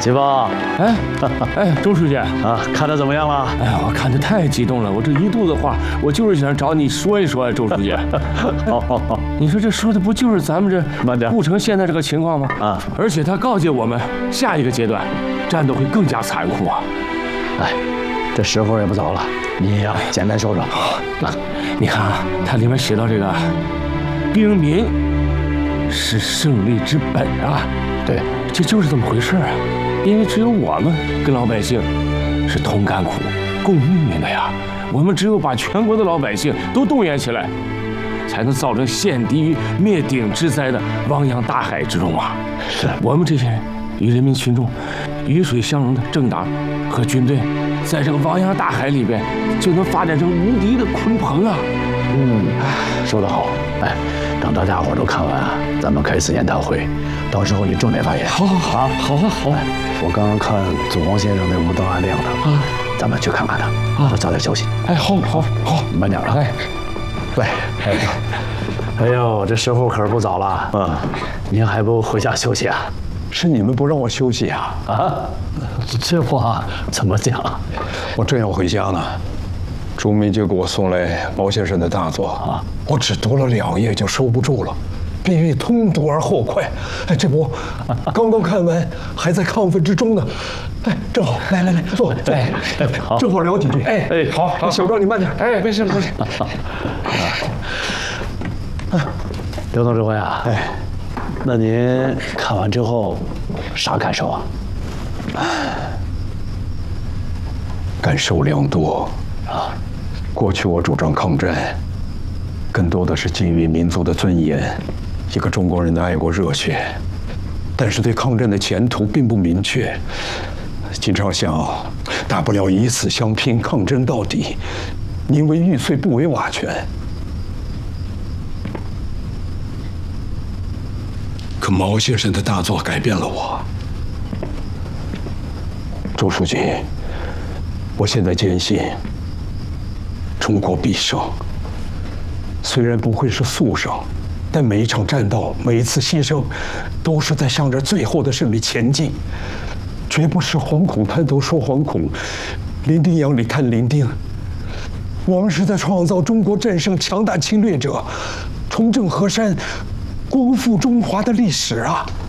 齐峰， 周书记啊，看得怎么样了？ 哎呀，我看得太激动了，我这一肚子话，我就是想找你说一说啊，周书记。好，你说这说的不就是咱们这顾城现在这个情况吗？啊，而且他告诫我们，下一个阶段战斗会更加残酷啊。 哎，这时候也不早了，你呀，简单说说。 你看啊，它里面写到这个，兵民是胜利之本啊。 对， 这就是这么回事啊。因为只有我们跟老百姓是同甘苦、共命运的呀。我们只有把全国的老百姓都动员起来，才能造成陷敌于灭顶之灾的汪洋大海之中啊！ 是我们这些人与人民群众鱼水相融的政党和军队，在这个汪洋大海里边，就能发展成无敌的鲲鹏啊！ 说得好。哎，等大家伙都看完，咱们开次研讨会，到时候你重点发言。 好。 我刚刚看祖皇先生那屋灯暗亮的啊，咱们去看看他啊，早点休息。 哎，好， 慢点啊。喂，哎呦，这时候可是不早了。您还不回家休息啊？ 是你们不让我休息啊？ 啊，这话怎么讲？ 我正要回家呢，朱梅就给我送来毛先生的大作啊，我只读了2页就收不住了，必须通读而后快。哎，这不，刚刚看完，还在亢奋之中呢。哎，正好，来，坐。哎， 好， 正好聊几句。哎，好，小赵你慢点。哎，没事。 刘总指挥啊，那您看完之后啥感受啊？ 感受良多啊！过去我主张抗战，更多的是基于民族的尊严，一个中国人的爱国热血，但是对抗战的前途并不明确，经常想，大不了以死相拼，抗争到底，宁为玉碎不为瓦全。可毛先生的大作改变了我，周书记。我现在坚信，中国必胜。虽然不会是速胜，但每一场战斗，每一次牺牲，都是在向着最后的胜利前进，绝不是惶恐滩头说惶恐，伶仃洋里看伶仃。我们是在创造中国战胜强大侵略者，重振河山，光复中华的历史啊！